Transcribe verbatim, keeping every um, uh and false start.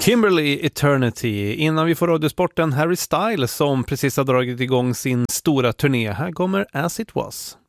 Kimberly Eternity. Innan vi får radiosporten, Harry Styles som precis har dragit igång sin stora turné. Här kommer As It Was.